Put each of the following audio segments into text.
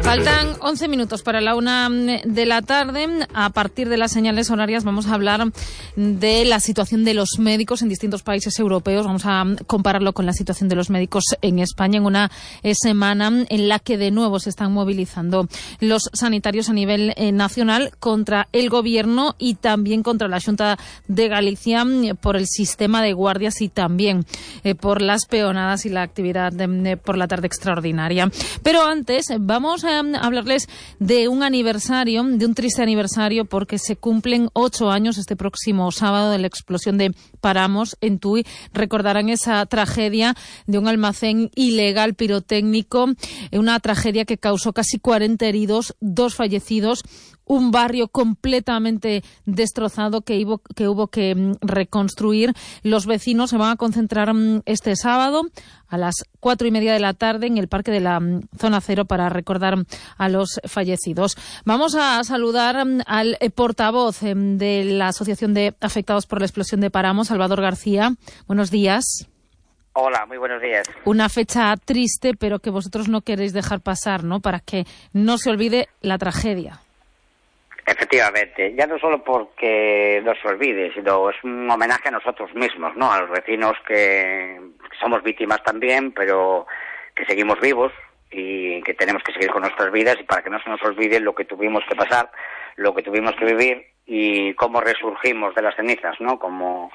Faltan 11 minutos para la 1 de la tarde. A partir de las señales horarias vamos a hablar de la situación de los médicos en distintos países europeos. Vamos a compararlo con la situación de los médicos en España en una semana en la que de nuevo se están movilizando los sanitarios a nivel nacional contra el Gobierno y también contra la Xunta de Galicia por el sistema de guardias y también por las peonadas y la actividad por la tarde extraordinaria. Pero antes vamos a hablarles de un aniversario, de un triste aniversario, porque se cumplen 8 años este próximo sábado de la explosión de Paramos en Tui. Recordarán esa tragedia de un almacén ilegal pirotécnico, una tragedia que causó casi 40 heridos, 2 fallecidos, un barrio completamente destrozado que hubo que reconstruir. Los vecinos se van a concentrar este sábado a las 4:30 de la tarde en el parque de la Zona Cero para recordar a los fallecidos. Vamos a saludar al portavoz de la Asociación de Afectados por la Explosión de Paramos, Salvador García. Buenos días. Hola, muy buenos días. Una fecha triste, pero que vosotros no queréis dejar pasar, ¿no? Para que no se olvide la tragedia. Efectivamente, ya no solo porque no se olvide, sino es un homenaje a nosotros mismos, ¿no? A los vecinos que somos víctimas también, pero que seguimos vivos y que tenemos que seguir con nuestras vidas, y para que no se nos olvide lo que tuvimos que pasar, lo que tuvimos que vivir y cómo resurgimos de las cenizas, ¿no? Como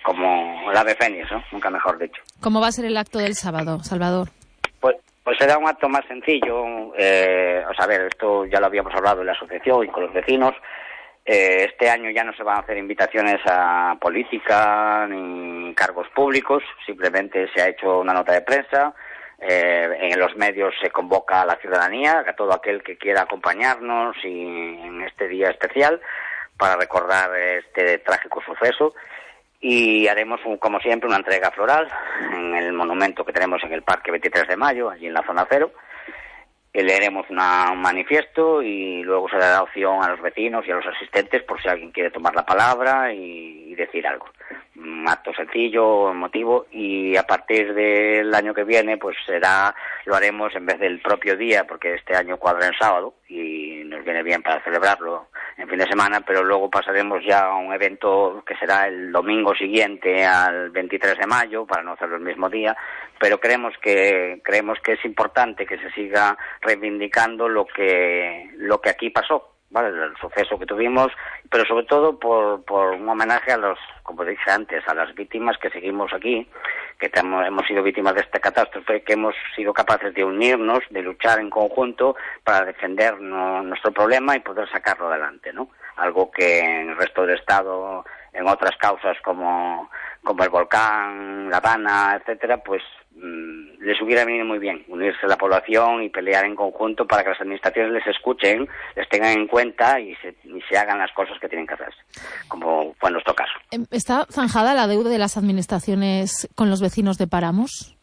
el ave fénix, ¿no? Nunca mejor dicho. ¿Cómo va a ser el acto del sábado, Salvador? Pues será un acto más sencillo. A ver, esto ya lo habíamos hablado en la asociación y con los vecinos. Este año ya no se van a hacer invitaciones a política ni cargos públicos, simplemente se ha hecho una nota de prensa. En los medios se convoca a la ciudadanía, a todo aquel que quiera acompañarnos y en este día especial para recordar este trágico suceso. Y haremos, como siempre, una entrega floral en el monumento que tenemos en el Parque 23 de Mayo, allí en la Zona Cero. Leeremos un manifiesto y luego se dará opción a los vecinos y a los asistentes por si alguien quiere tomar la palabra y decir algo. Un acto sencillo, emotivo, y a partir del año que viene pues lo haremos en vez del propio día, porque este año cuadra en sábado y nos viene bien para celebrarlo en fin de semana, pero luego pasaremos ya a un evento que será el domingo siguiente al 23 de mayo, para no hacerlo el mismo día, pero creemos que es importante que se siga reivindicando lo que aquí pasó, ¿vale? El suceso que tuvimos, pero sobre todo por un homenaje a como dije antes, a las víctimas que seguimos aquí, que hemos sido víctimas de esta catástrofe, que hemos sido capaces de unirnos, de luchar en conjunto para defender nuestro problema y poder sacarlo adelante, ¿no? Algo que en el resto del Estado, en otras causas como el volcán, La Habana, etcétera, pues les hubiera venido muy bien unirse a la población y pelear en conjunto para que las administraciones les escuchen, les tengan en cuenta y se hagan las cosas que tienen que hacerse, como fue en nuestro caso. ¿Está zanjada la deuda de las administraciones con los vecinos de Paramos?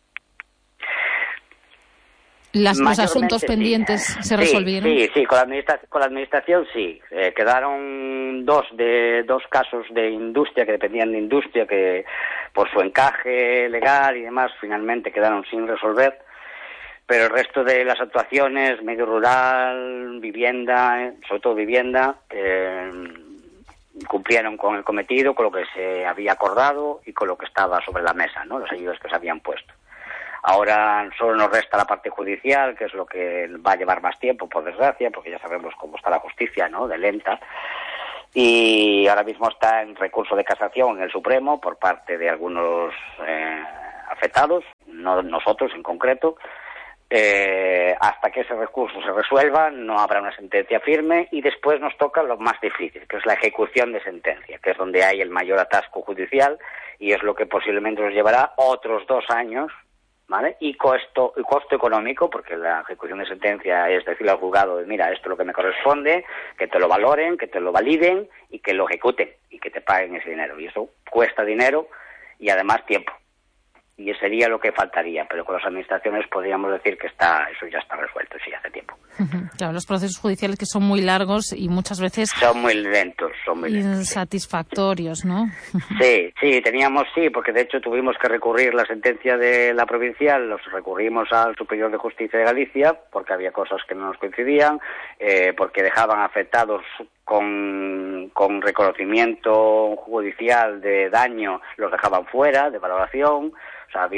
¿Los asuntos pendientes se resolvieron? Sí, con la administración sí. Quedaron dos casos de industria que dependían de industria, que por su encaje legal y demás finalmente quedaron sin resolver. Pero el resto de las actuaciones, medio rural, vivienda, sobre todo vivienda, cumplieron con el cometido, con lo que se había acordado y con lo que estaba sobre la mesa, ¿no? Las ayudas que se habían puesto. Ahora solo nos resta la parte judicial, que es lo que va a llevar más tiempo, por desgracia, porque ya sabemos cómo está la justicia, ¿no? De lenta. Y ahora mismo está en recurso de casación en el Supremo por parte de algunos afectados, no nosotros en concreto. Hasta que ese recurso se resuelva no habrá una sentencia firme y después nos toca lo más difícil, que es la ejecución de sentencia, que es donde hay el mayor atasco judicial y es lo que posiblemente nos llevará otros 2 años, ¿vale? Y costo económico, porque la ejecución de sentencia es decirle al juzgado, mira, esto es lo que me corresponde, que te lo valoren, que te lo validen y que lo ejecuten y que te paguen ese dinero. Y eso cuesta dinero y además tiempo. Y eso sería lo que faltaría, pero con las administraciones podríamos decir que eso ya está resuelto, sí, hace tiempo. Claro, los procesos judiciales que son muy largos y muchas veces... Son muy lentos, insatisfactorios, ¿no? Sí, teníamos, porque de hecho tuvimos que recurrir la sentencia de la provincial, los recurrimos al Superior de Justicia de Galicia, porque había cosas que no nos coincidían, porque dejaban afectados con reconocimiento judicial de daño, los dejaban fuera de valoración, o sea,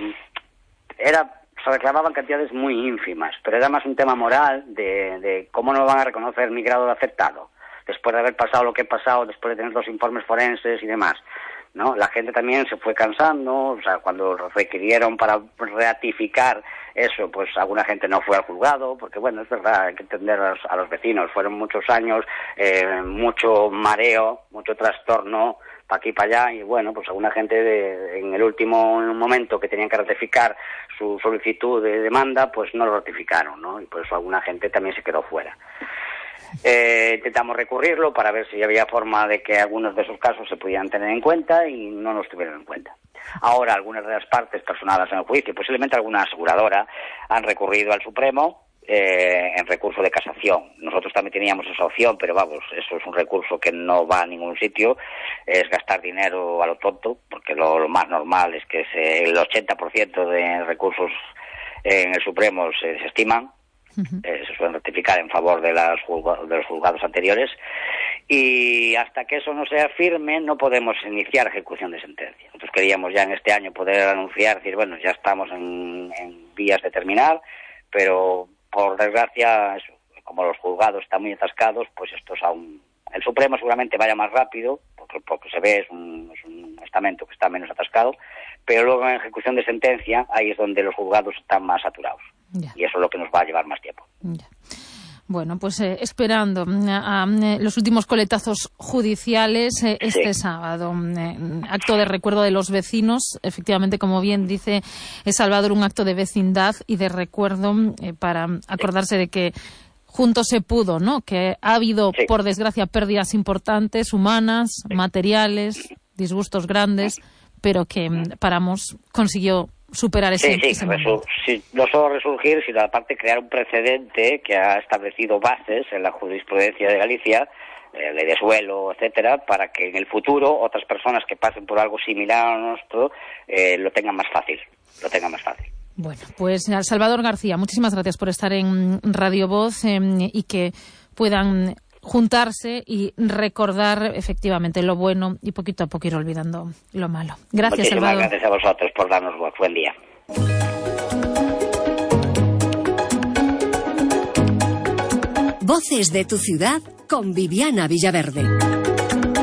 se reclamaban cantidades muy ínfimas, pero era más un tema moral de cómo no van a reconocer mi grado de afectado, después de haber pasado lo que he pasado, después de tener los informes forenses y demás, ¿no? La gente también se fue cansando, o sea, cuando requirieron para ratificar eso, pues alguna gente no fue al juzgado, porque bueno, es verdad, hay que entender a los vecinos, fueron muchos años, mucho mareo, mucho trastorno, para aquí y para allá, y bueno, pues alguna gente en el último momento que tenían que ratificar su solicitud de demanda, pues no lo ratificaron, ¿no? Y por eso alguna gente también se quedó fuera. Intentamos recurrirlo para ver si había forma de que algunos de esos casos se pudieran tener en cuenta y no nos tuvieron en cuenta. Ahora, algunas de las partes personadas en el juicio, posiblemente alguna aseguradora, han recurrido al Supremo en recurso de casación. Nosotros también teníamos esa opción, pero vamos, eso es un recurso que no va a ningún sitio, es gastar dinero a lo tonto, porque lo más normal es que el 80% de recursos en el Supremo se desestiman, se suelen rectificar en favor de los juzgados anteriores, y hasta que eso no sea firme no podemos iniciar ejecución de sentencia. Nosotros queríamos ya en este año poder anunciar, decir, bueno, ya estamos en vías de terminar, pero por desgracia, como los juzgados están muy atascados, pues esto es aún... El Supremo seguramente vaya más rápido, porque se ve es un estamento que está menos atascado, pero luego en ejecución de sentencia, ahí es donde los juzgados están más saturados. Ya. Y eso es lo que nos va a llevar más tiempo. Ya. Bueno, pues esperando a los últimos coletazos judiciales este sábado. Acto de recuerdo de los vecinos. Efectivamente, como bien dice Salvador, un acto de vecindad y de recuerdo para acordarse de que juntos se pudo, ¿no? Que ha habido, por desgracia, pérdidas importantes, humanas, materiales, disgustos grandes, pero que Paramos consiguió superar ese momento. No solo resurgir, sino aparte crear un precedente que ha establecido bases en la jurisprudencia de Galicia, ley de suelo, etcétera, para que en el futuro otras personas que pasen por algo similar a nuestro lo tengan más fácil. Bueno, pues Salvador García, muchísimas gracias por estar en Radio Voz y que puedan juntarse y recordar efectivamente lo bueno y poquito a poco ir olvidando lo malo. Gracias, Salvador. Muchísimas gracias a vosotros por darnos voz. Buen día. Voces de tu ciudad con Viviana Villaverde.